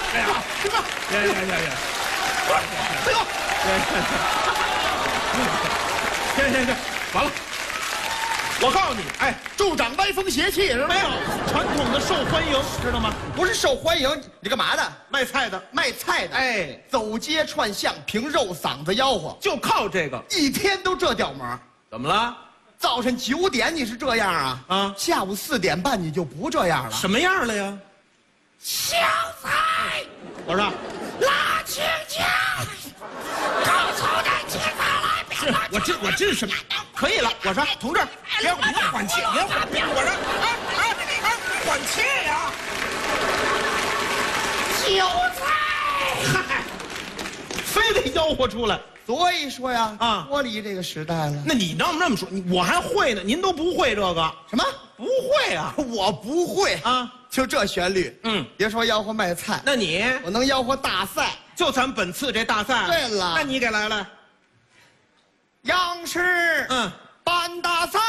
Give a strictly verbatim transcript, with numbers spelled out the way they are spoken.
哎呀，行吧，呀呀呀呀，退后，行行行，完了。我告诉你，哎， 助长歪风邪气是吧？ 没有传统的受欢迎，知道吗？ 不是受欢迎，你干嘛的？ 卖菜的， 卖菜的， 哎， 走街串巷，凭肉嗓子吆喝， 就靠这个。 一天都这调门。 怎么了？ 早晨九点你是这样啊？ 啊， 下午四点半你就不这样了。 什么样了呀？ 小菜， 我说， 辣青椒，高草蛋青菜来， 是我这我这是什么？可以了。我说，同志，别别缓气，别缓，别我说，哎哎哎，缓气呀！ 韭菜， 嗨，非得吆喝出来。 所以说呀， 啊， 脱离这个时代了。 那你那么那么说，我还会呢，您都不会这个？ 什么？ 不会啊？ 我不会啊， 就这旋律。 嗯， 别说吆喝卖菜， 那你我能吆喝大赛。 就咱本次这大赛。 对了， 那你给来来。 央视嗯， 办大赛，